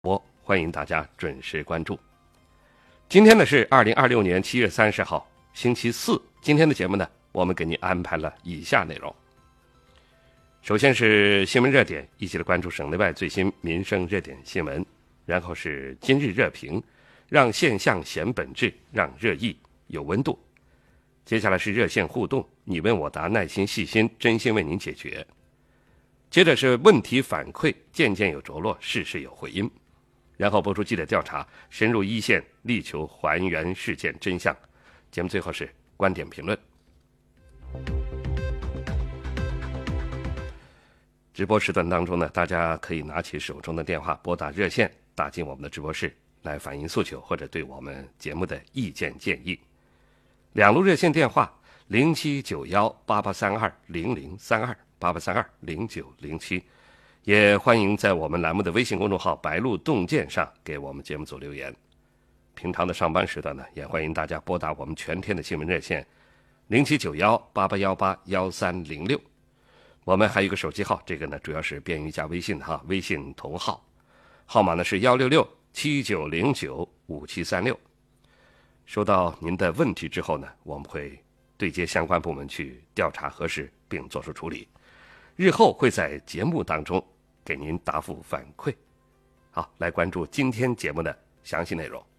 欢迎大家准时关注。今天呢是2026年7月30号，星期四。今天的节目呢，我们给您安排了以下内容。首先是新闻热点，一起来关注省内外最新民生热点新闻。然后是今日热评，让现象显本质，让热议有温度。接下来是热线互动，你问我答，耐心细心，真心为您解决。接着是问题反馈，件件有着落，事事有回音。然后播出记者调查，深入一线，力求还原事件真相。节目最后是观点评论。直播时段当中呢，大家可以拿起手中的电话，拨打热线，打进我们的直播室来反映诉求或者对我们节目的意见建议。两路热线电话07918832003288320907，也欢迎在我们栏目的微信公众号白鹿洞见上给我们节目组留言。平常的上班时段呢，也欢迎大家拨打我们全天的新闻热线079188181306。我们还有一个手机号，这个呢主要是便于加微信哈，微信同号，号码呢是16679095736。收到您的问题之后呢，我们会对接相关部门去调查核实并作出处理，日后会在节目当中给您答复反馈。好，来关注今天节目的详细内容。